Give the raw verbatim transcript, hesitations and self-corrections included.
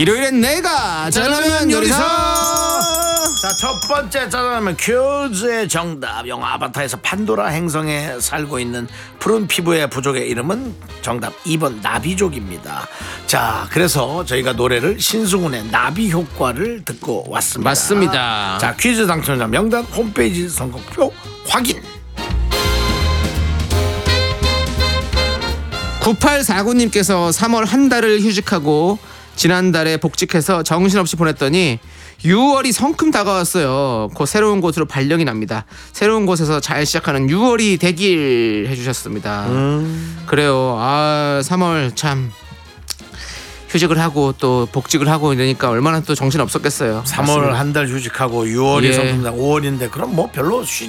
일요일엔 내가 짜장면 요리사. 자, 첫 번째 짜장면 퀴즈의 정답. 영화 아바타에서 판도라 행성에 살고 있는 푸른 피부의 부족의 이름은 정답 이 번 나비족입니다. 자, 그래서 저희가 노래를 신승훈의 나비 효과를 듣고 왔습니다. 맞습니다. 자, 퀴즈 당첨자 명단 홈페이지 선곡표 확인. 구팔사구님께서 삼월 한 달을 휴직하고 지난달에 복직해서 정신없이 보냈더니 유월이 성큼 다가왔어요. 곧 새로운 곳으로 발령이 납니다. 새로운 곳에서 잘 시작하는 유월이 되길 해주셨습니다. 음. 그래요. 아, 삼월 참 휴직을 하고 또 복직을 하고 이러니까 얼마나 또 정신 없었겠어요. 삼월 한 달 휴직하고 유월이 예. 성금 오월인데 그럼 뭐 별로 쉬,